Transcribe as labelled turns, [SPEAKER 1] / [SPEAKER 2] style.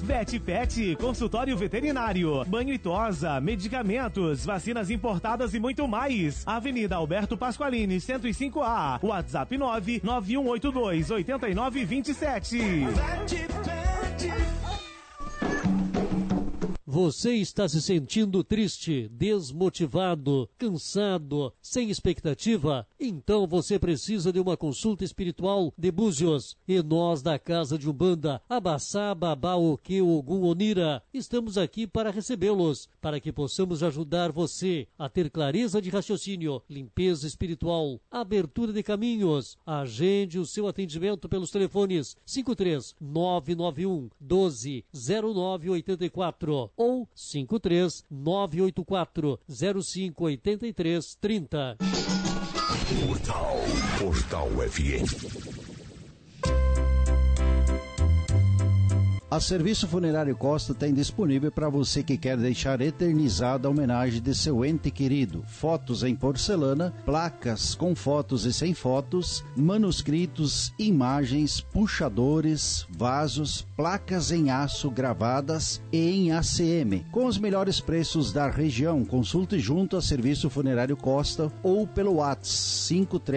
[SPEAKER 1] Vet Pet, consultório veterinário, banho e tosa, medicamentos, vacinas importadas e muito mais. Avenida Alberto Pasqualini, 105A. WhatsApp 99182-8927.
[SPEAKER 2] Você está se sentindo triste, desmotivado, cansado, sem expectativa? Então você precisa de uma consulta espiritual de Búzios. E nós da Casa de Umbanda, Abassá, Babá, Oque, Ogum, Onira, estamos aqui para recebê-los, para que possamos ajudar você a ter clareza de raciocínio, limpeza espiritual, abertura de caminhos. Agende o seu atendimento pelos telefones 53-991 12-0984 ou 53-984-0583-30.
[SPEAKER 3] Portal FM.
[SPEAKER 4] A Serviço Funerário Costa tem disponível para você que quer deixar eternizada a homenagem de seu ente querido. Fotos em porcelana, placas com fotos e sem fotos, manuscritos, imagens, puxadores, vasos, placas em aço gravadas e em ACM. Com os melhores preços da região, consulte junto a Serviço Funerário Costa ou pelo WhatsApp 53